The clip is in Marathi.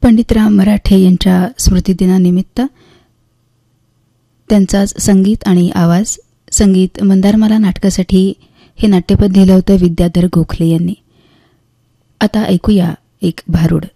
पंडितराव मराठे यांच्या स्मृतिदिनानिमित्त त्यांचाच संगीत आणि आवाज, संगीत मंदारमाला नाटकासाठी हे नाट्यपद लिहिलं होतं विद्याधर गोखले यांनी. आता ऐकूया एक भारुड.